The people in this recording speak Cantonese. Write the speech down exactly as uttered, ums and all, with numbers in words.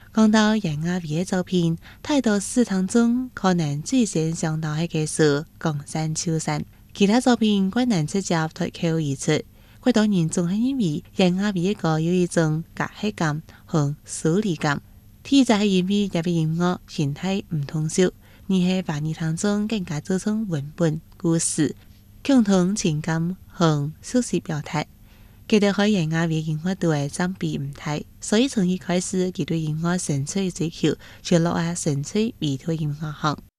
講到楊雅薇嘅作品，睇到史當中可能最先想到係嘅是江山秋山，其他作品均難直接脫口而出。佢當然仲係因為楊雅薇一個有一種隔閡感和疏離感，題材係因為入邊音樂形態唔通俗，而係把你當中更加注重文本、故事、共同情感和抒情表達。佢哋喺楊雅薇音樂度嘅佔比唔大，所以從一開始佢對音樂純粹追求，就落喺純粹美thuật音樂行。